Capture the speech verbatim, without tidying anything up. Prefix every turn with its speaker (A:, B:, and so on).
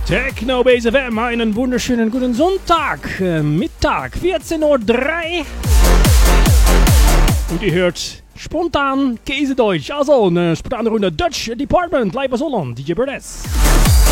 A: Techno Base F M, einen wunderschönen guten Sonntag, äh, Mittag, vierzehn Uhr drei. Und ihr hört spontan Käsedeutsch, also eine spontane Runde Dutch Department, live aus Holland, D J Burles.